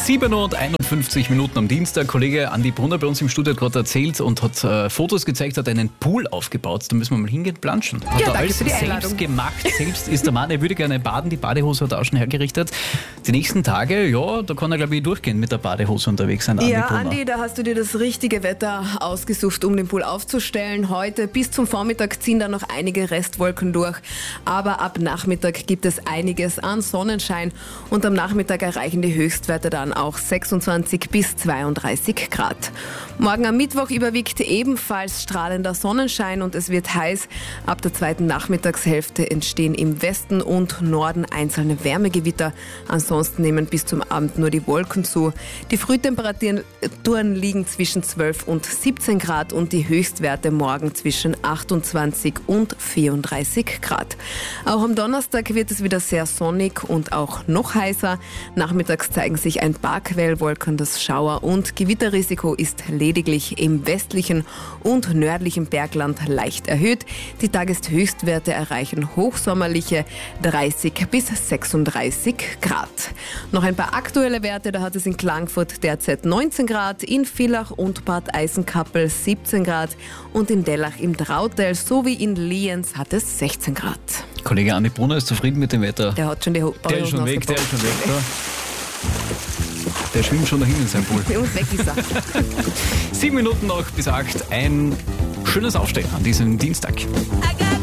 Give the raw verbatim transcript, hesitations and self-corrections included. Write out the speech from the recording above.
sieben Uhr und einundfünfzig Minuten am Dienstag. Kollege Andi Brunner bei uns im Studio hat gerade erzählt und hat äh, Fotos gezeigt, hat einen Pool aufgebaut. Da müssen wir mal hingehen, planschen. Hat Ja, er danke alles für die selbst Einladung. gemacht, selbst ist der Mann. Er würde gerne baden, die Badehose hat er auch schon hergerichtet. Die nächsten Tage, ja, da kann er glaube ich durchgehen mit der Badehose unterwegs sein. Andi Ja, Brunner. Andi, da hast du dir das richtige Wetter ausgesucht, um den Pool aufzustellen. Heute bis zum Vormittag ziehen da noch einige Restwolken durch. Aber ab Nachmittag gibt es einiges an Sonnenschein. Und am Nachmittag erreichen die Höchstwerte dann auch sechsundzwanzig bis zweiunddreißig Grad. Morgen am Mittwoch überwiegt ebenfalls strahlender Sonnenschein und es wird heiß. Ab der zweiten Nachmittagshälfte entstehen im Westen und Norden einzelne Wärmegewitter. Ansonsten nehmen bis zum Abend nur die Wolken zu. Die Frühtemperaturen liegen zwischen zwölf und siebzehn Grad und die Höchstwerte morgen zwischen achtundzwanzig und vierunddreißig Grad. Auch am Donnerstag wird es wieder sehr sonnig und auch noch heißer. Nachmittags zeigen sich ein paar Quellwolken, das Schauer- und Gewitterrisiko ist lediglich im westlichen und nördlichen Bergland leicht erhöht. Die Tageshöchstwerte erreichen hochsommerliche dreißig bis sechsunddreißig Grad. Noch ein paar aktuelle Werte, da hat es in Klagenfurt derzeit neunzehn Grad, in Villach und Bad Eisenkappel siebzehn Grad und in Dellach im Trautel sowie in Lienz hat es sechzehn Grad. Kollege Andi Brunner ist zufrieden mit dem Wetter. Der hat schon die Ho- Der ist schon weg, der ist schon weg. Da. Der schwimmt schon dahin in seinem Pool. Und weg ist er. Sieben Minuten noch bis acht. Ein schönes Aufstehen an diesem Dienstag. I got